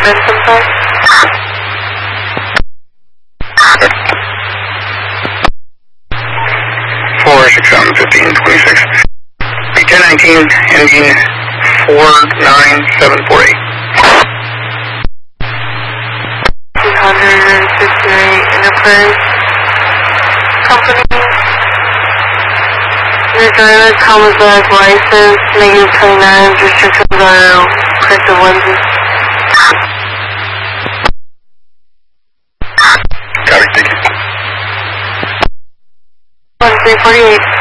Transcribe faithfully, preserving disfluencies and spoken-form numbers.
Benson five. four six seven fifteen twenty-six. ten nineteen, ending four nine seven four eight. two fifty-eight Enterprise Company. Your driver comes back license, negative twenty-nine, restrictions are corrective lenses. Copy, thank you. one three forty-eight.